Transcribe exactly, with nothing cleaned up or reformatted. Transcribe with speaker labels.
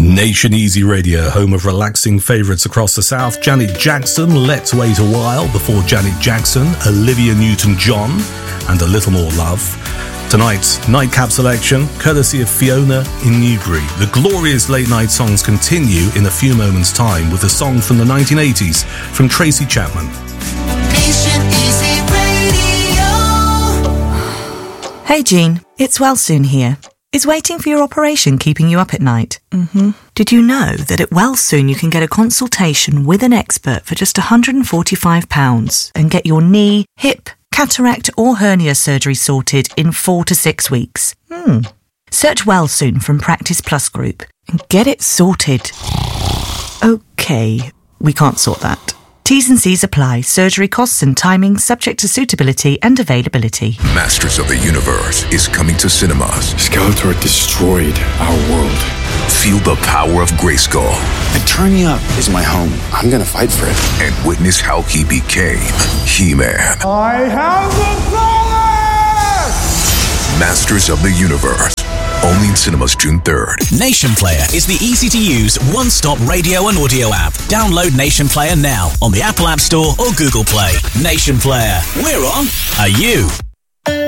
Speaker 1: Nation Easy Radio, home of relaxing favourites across the south. Janet Jackson, Let's Wait a While. Before Janet Jackson, Olivia Newton-John, and A Little More Love. Tonight's nightcap selection, courtesy of Fiona in Newbury. The glorious late night songs continue in a few moments' time with a song from the nineteen eighties from Tracy Chapman.
Speaker 2: Nation Easy Radio.
Speaker 3: Hey Jean, it's Well Soon here. Is waiting for your operation keeping you up at night? Mm-hmm. Did you know that at Well Soon you can get a consultation with an expert for just one hundred forty-five pounds and get your knee, hip, cataract or hernia surgery sorted in four to six weeks? Hmm. Search Well Soon from Practice Plus Group and get it sorted. Okay, we can't sort that. T's and C's apply. Surgery costs and timing subject to suitability and availability.
Speaker 4: Masters of the Universe is coming to cinemas.
Speaker 5: Skeletor destroyed our world.
Speaker 4: Feel the power of Grayskull.
Speaker 5: Eternia is my home. I'm gonna fight for it.
Speaker 4: And witness how he became He-Man.
Speaker 6: I have the power!
Speaker 4: Masters of the Universe. Only in cinemas June third.
Speaker 7: Nation Player is the easy-to-use, one-stop radio and audio app. Download Nation Player now on the Apple App Store or Google Play. Nation Player. We're on. Are you?